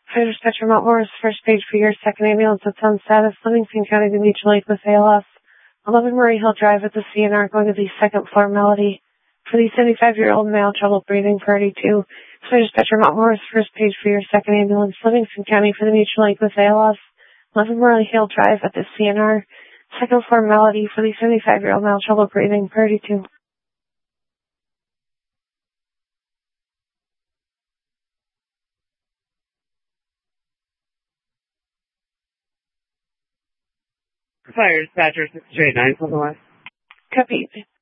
Fire dispatcher Mount Morris, first page for your second ambulance that's on status, Livingston County to Mutual Aid with ALS. 11 Murray Hill Drive at the CNR going to the second floor Melody. For the 75-year-old male, trouble breathing, priority 2. Fire dispatcher Mount Morris, first page for your second ambulance, Livingston County for the Mutual Aid with ALS. 11 Murray Hill Drive at the CNR, second floor Melody. For the 75-year-old male, trouble breathing, priority 2. Fire dispatcher 6J9, something like. Copy.